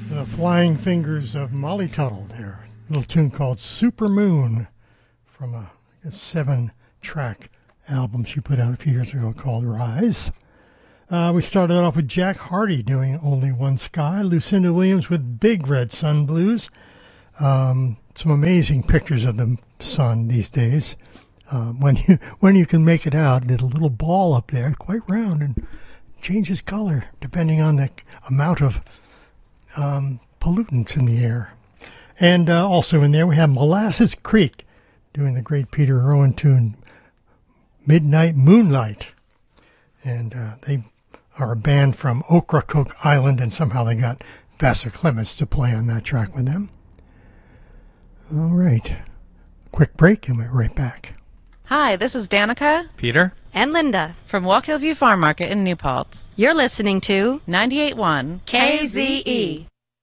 The flying fingers of Molly Tuttle there. A little tune called Super Moon from a 7-track album she put out a few years ago called Rise. We started off with Jack Hardy doing Only One Sky, Lucinda Williams with Big Red Sun Blues. Some amazing pictures of the sun these days. When you can make it out, there's a little ball up there, quite round, and changes color depending on the amount of pollutants in the air. And also in there we have Molasses Creek doing the great Peter Rowan tune Midnight Moonlight. And they are a band from Ocracoke Island, and somehow they got Vassar Clements to play on that track with them. All right. Quick break and we're right back. Hi, this is Danica, Peter, and Linda from Walk Hill View Farm Market in New Paltz. You're listening to 98.1 KZE.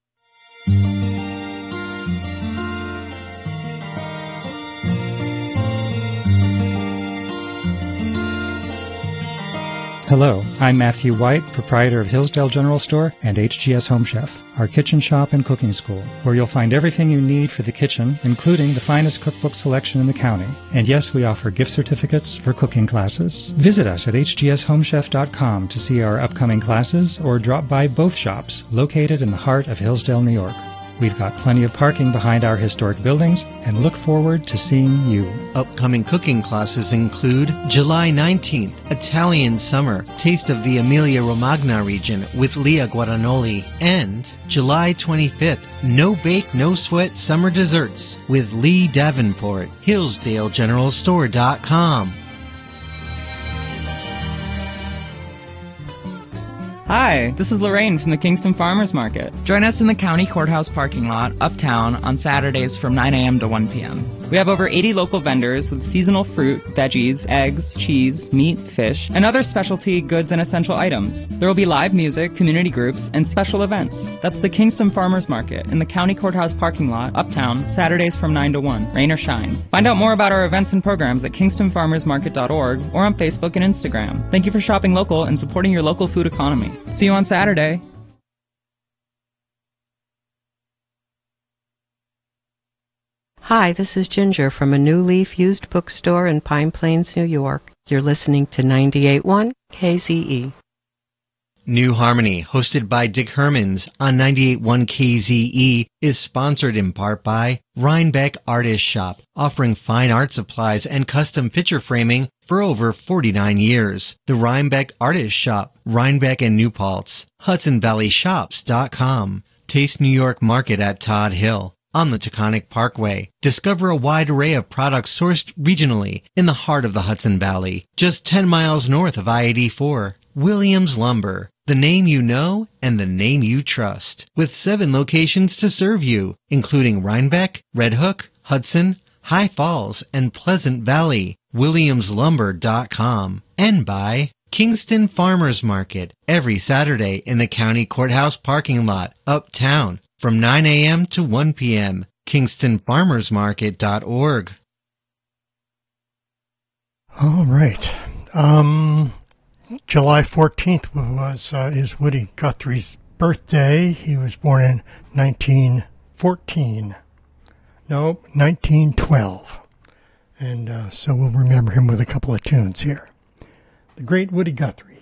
Hello, I'm Matthew White, proprietor of Hillsdale General Store and HGS Home Chef, our kitchen shop and cooking school, where you'll find everything you need for the kitchen, including the finest cookbook selection in the county. And yes, we offer gift certificates for cooking classes. Visit us at hgshomechef.com to see our upcoming classes or drop by both shops located in the heart of Hillsdale, New York. We've got plenty of parking behind our historic buildings and look forward to seeing you. Upcoming cooking classes include July 19th, Italian Summer, Taste of the Emilia-Romagna region with Leah Guadagnoli, and July 25th, No Bake, No Sweat Summer Desserts with Lee Davenport, HillsdaleGeneralStore.com. Hi, this is Lorraine from the Kingston Farmers Market. Join us in the County Courthouse parking lot, uptown, on Saturdays from 9 a.m. to 1 p.m. We have over 80 local vendors with seasonal fruit, veggies, eggs, cheese, meat, fish, and other specialty goods and essential items. There will be live music, community groups, and special events. That's the Kingston Farmers Market in the County Courthouse parking lot, uptown, Saturdays from 9 to 1, rain or shine. Find out more about our events and programs at kingstonfarmersmarket.org or on Facebook and Instagram. Thank you for shopping local and supporting your local food economy. See you on Saturday. Hi, this is Ginger from a New Leaf used bookstore in Pine Plains, New York. You're listening to 98.1 KZE. New Harmony, hosted by Dick Hermans on 98.1 KZE, is sponsored in part by Rhinebeck Artist Shop, offering fine art supplies and custom picture framing for over 49 years. The Rhinebeck Artist Shop, Rhinebeck and New Paltz, HudsonValleyShops.com. Taste New York Market at Todd Hill on the Taconic Parkway. Discover a wide array of products sourced regionally in the heart of the Hudson Valley, just 10 miles north of I-84. Williams Lumber, the name you know and the name you trust, with 7 locations to serve you, including Rhinebeck, Red Hook, Hudson, High Falls, and Pleasant Valley. WilliamsLumber.com. And by Kingston Farmers Market, every Saturday in the County Courthouse parking lot, uptown, from 9 a.m. to 1 p.m. KingstonFarmersMarket.org. All right. July 14th is Woody Guthrie's birthday. He was born in 1912. And so we'll remember him with a couple of tunes here. The great Woody Guthrie.